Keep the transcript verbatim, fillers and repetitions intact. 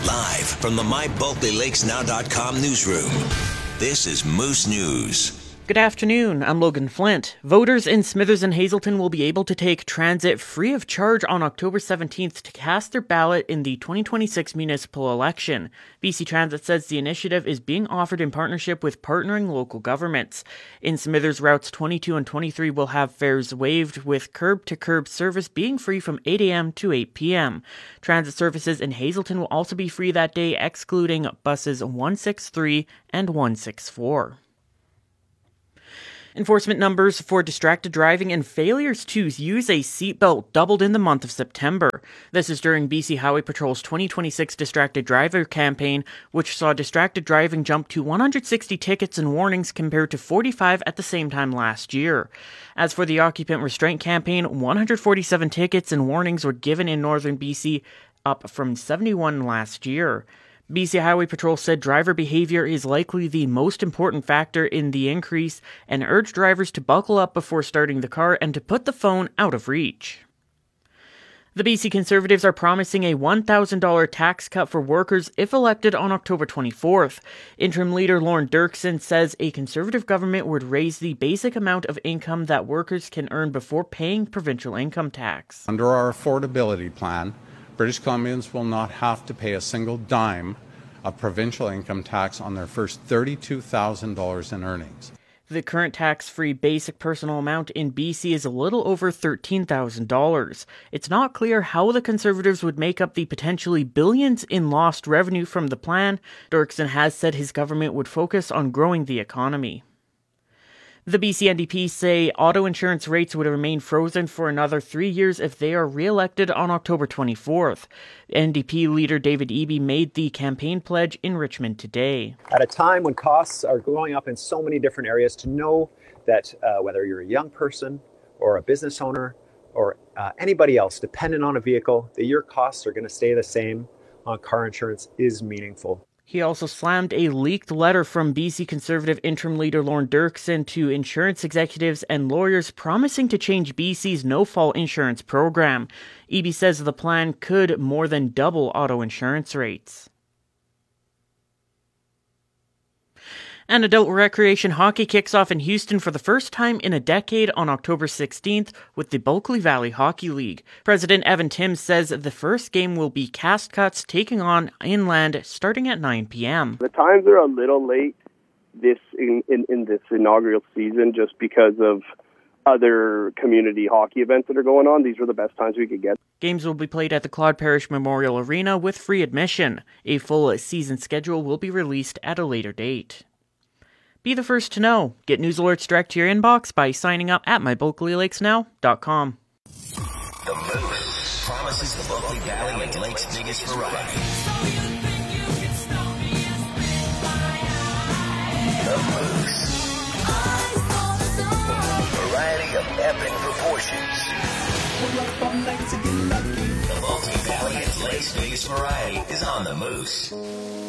Live from the my bulkley lakes now dot com newsroom, this is Moose News. Good afternoon, I'm Logan Flint. Voters in Smithers and Hazelton will be able to take transit free of charge on October seventeenth to cast their ballot in the twenty twenty-six municipal election. B C Transit says the initiative is being offered in partnership with partnering local governments. In Smithers, routes twenty-two and twenty-three will have fares waived, with curb-to-curb service being free from eight a.m. to eight p.m. Transit services in Hazelton will also be free that day, excluding buses one sixty-three and one sixty-four. Enforcement numbers for distracted driving and failures to use a seatbelt doubled in the month of September. This is during B C Highway Patrol's twenty twenty-six Distracted Driver campaign, which saw distracted driving jump to one hundred sixty tickets and warnings compared to forty-five at the same time last year. As for the occupant restraint campaign, one hundred forty-seven tickets and warnings were given in northern B C, up from seventy-one last year. B C Highway Patrol said driver behavior is likely the most important factor in the increase and urged drivers to buckle up before starting the car and to put the phone out of reach. The B C Conservatives are promising a one thousand dollars tax cut for workers if elected on October twenty-fourth. Interim leader Lorne Dirksen says a Conservative government would raise the basic amount of income that workers can earn before paying provincial income tax. Under our affordability plan, British Columbians will not have to pay a single dime of provincial income tax on their first thirty-two thousand dollars in earnings. The current tax-free basic personal amount in B C is a little over thirteen thousand dollars. It's not clear how the Conservatives would make up the potentially billions in lost revenue from the plan. Dirksen has said his government would focus on growing the economy. The B C N D P say auto insurance rates would remain frozen for another three years if they are re-elected on October twenty-fourth. N D P leader David Eby made the campaign pledge in Richmond today. At a time when costs are going up in so many different areas, to know that uh, whether you're a young person or a business owner or uh, anybody else dependent on a vehicle, that your costs are going to stay the same on car insurance is meaningful. He also slammed a leaked letter from B C Conservative interim leader Lorne Dirksen to insurance executives and lawyers promising to change B C's no-fault insurance program. Eby says the plan could more than double auto insurance rates. And adult recreation hockey kicks off in Houston for the first time in a decade on October sixteenth with the Bulkley Valley Hockey League. President Evan Timms says the first game will be Castcuts taking on Inland starting at nine p.m. The times are a little late this in, in, in this inaugural season just because of other community hockey events that are going on. These were the best times we could get. Games will be played at the Claude Parish Memorial Arena with free admission. A full season schedule will be released at a later date. Be the first to know. Get news alerts direct to your inbox by signing up at my bulkley lakes now dot com. The Moose promises the Bulkley Valley and Lakes' biggest variety. The Moose. Variety of epic proportions. The Bulkley Valley and Lakes' biggest variety is on the Moose.